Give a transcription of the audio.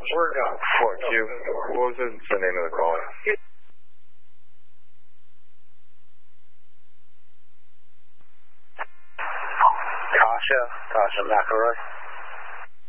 Fort Q. What was the name of the caller? Tasha McElroy.